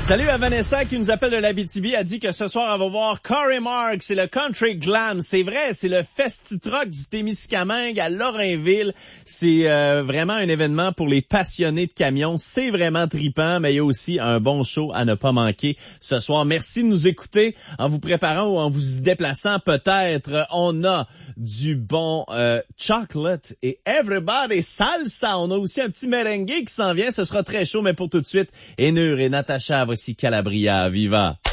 Salut à Vanessa qui nous appelle de l'Abitibi. Elle dit que ce soir, elle va voir Corey Mark. C'est le Country Glam. C'est vrai, c'est le Festi-Truck du Témiscamingue à Lorrainville. C'est vraiment un événement pour les passionnés de camions. C'est vraiment trippant, mais il y a aussi un bon show à ne pas manquer ce soir. Merci de nous écouter. En vous préparant ou en vous y déplaçant, peut-être, on a du bon chocolate et everybody salsa. On a aussi un petit merengue qui s'en vient. Ce sera très chaud, mais pour tout de suite, Enur et Natacha, voici Calabria, viva!